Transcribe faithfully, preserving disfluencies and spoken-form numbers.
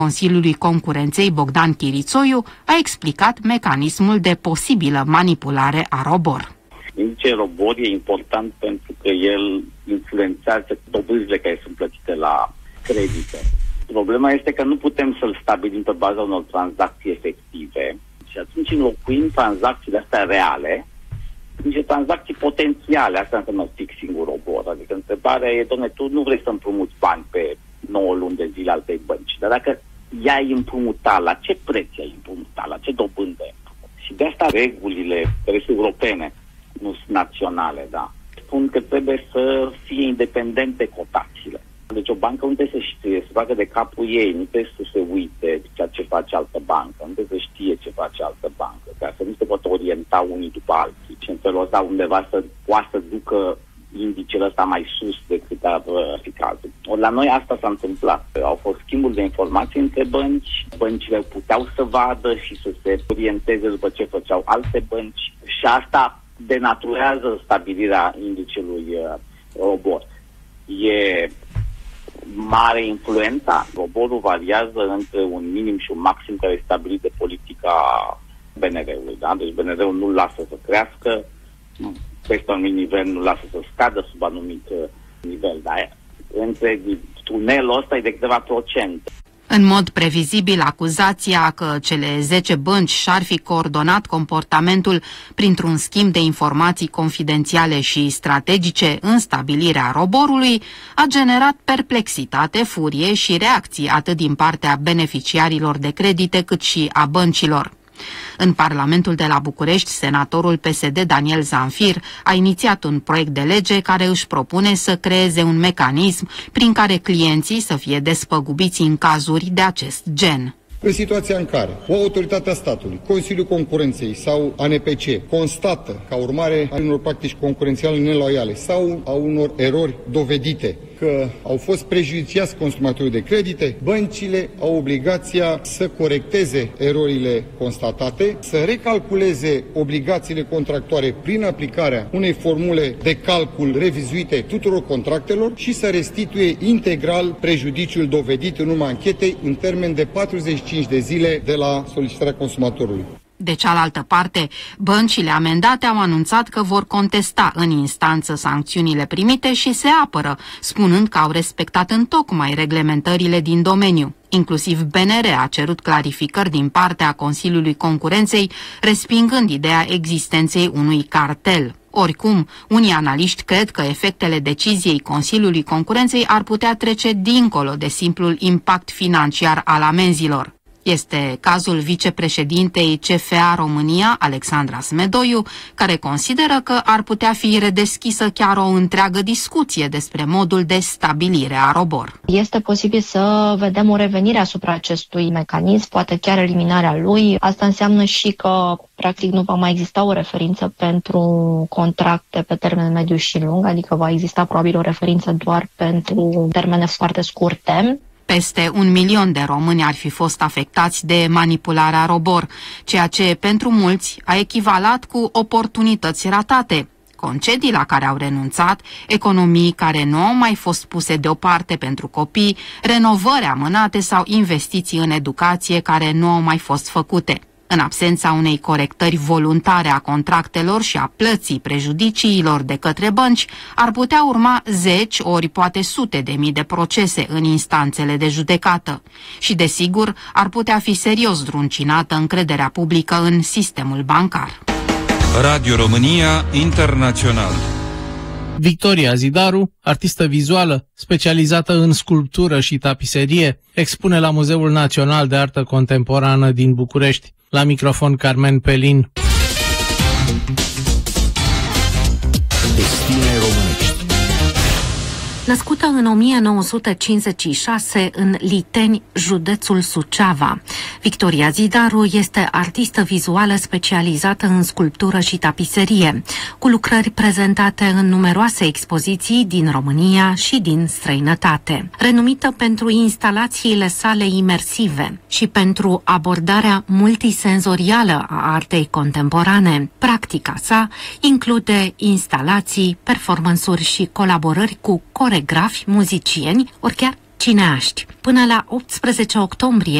Consiliului Concurenței, Bogdan Chirițoiu, a explicat mecanismul de posibilă manipulare a ROBOR. Indicele ROBOR e important pentru că el influențează dobânzile care sunt plătite la credite. Problema este că nu putem să-l stabilim pe baza unor tranzacții efective și atunci înlocuim tranzacțiile astea reale cu niște tranzacții potențiale. Asta înseamnă fixing-ul ROBOR. Adică întrebarea e, doamne, tu nu vrei să împrumuți bani pe nouă luni de zile altei bănci, dar dacă i-ai împrumutat, la ce preț i-ai împrumutat, la ce dobândă ai împrumutat? Și de asta regulile care sunt europene, nu sunt naționale, da, spun că trebuie să fie independente cotațiile. Deci o bancă nu trebuie să știe, să facă de capul ei, nu trebuie să se uite ceea ce face altă bancă, nu trebuie să știe ce face altă bancă, ca să nu se poată orienta unii după alții și în felul ăsta undeva să poată să ducă indicele ăsta mai sus decât ar fi cazul. Ori la noi asta s-a întâmplat. Au fost schimburi de informații între bănci, băncile puteau să vadă și să se orienteze după ce făceau alte bănci și asta denaturează stabilirea indicelui ROBOR. E mare influența. ROBOR-ul variază între un minim și un maxim care e stabilit de politica B N R-ului. Da? Deci B N R-ul nu lasă să crească, peste un anumit nivel nu lasă să scadă sub anumit nivel. Dar între tunelul ăsta e de câteva procente. În mod previzibil, acuzația că cele zece bănci și-ar fi coordonat comportamentul printr-un schimb de informații confidențiale și strategice în stabilirea ROBOR-ului a generat perplexitate, furie și reacții atât din partea beneficiarilor de credite cât și a băncilor. În Parlamentul de la București, senatorul P S D Daniel Zamfir a inițiat un proiect de lege care își propune să creeze un mecanism prin care clienții să fie despăgubiți în cazuri de acest gen. În situația în care o autoritate a statului, Consiliul Concurenței sau A N P C constată, ca urmare a unor practici concurențiale neloiale sau a unor erori dovedite, că au fost prejudiciați consumatorii de credite, băncile au obligația să corecteze erorile constatate, să recalculeze obligațiile contractuale prin aplicarea unei formule de calcul revizuite tuturor contractelor și să restituie integral prejudiciul dovedit în urma anchetei în termen de patruzeci și cinci de zile de la solicitarea consumatorului. De cealaltă parte, băncile amendate au anunțat că vor contesta în instanță sancțiunile primite și se apără, spunând că au respectat întocmai reglementările din domeniu. Inclusiv B N R a cerut clarificări din partea Consiliului Concurenței, respingând ideea existenței unui cartel. Oricum, unii analiști cred că efectele deciziei Consiliului Concurenței ar putea trece dincolo de simplul impact financiar al amenzilor. Este cazul vicepreședintei C F A România, Alexandra Smedoiu, care consideră că ar putea fi redeschisă chiar o întreagă discuție despre modul de stabilire a ROBOR. Este posibil să vedem o revenire asupra acestui mecanism, poate chiar eliminarea lui. Asta înseamnă și că practic nu va mai exista o referință pentru contracte pe termen mediu și lung, adică va exista probabil o referință doar pentru termene foarte scurte. Peste un milion de români ar fi fost afectați de manipularea ROBOR, ceea ce pentru mulți a echivalat cu oportunități ratate, concedii la care au renunțat, economii care nu au mai fost puse deoparte pentru copii, renovări amânate sau investiții în educație care nu au mai fost făcute. În absența unei corectări voluntare a contractelor și a plății prejudiciilor de către bănci, ar putea urma zeci ori poate sute de mii de procese în instanțele de judecată. Și desigur, ar putea fi serios druncinată încrederea publică în sistemul bancar. Radio România Internațional. Victoria Zidaru, artistă vizuală specializată în sculptură și tapiserie, expune la Muzeul Național de Artă Contemporană din București. La microfon Carmen Pelin. Destine românești. Născută în o mie nouă sute cincizeci și șase în Liteni, județul Suceava, Victoria Zidaru este artistă vizuală specializată în sculptură și tapiserie, cu lucrări prezentate în numeroase expoziții din România și din străinătate. Renumită pentru instalațiile sale imersive și pentru abordarea multisenzorială a artei contemporane, practica sa include instalații, performanțuri și colaborări cu coregrafi, muzicieni, ori chiar cineaști. Până la optsprezece octombrie,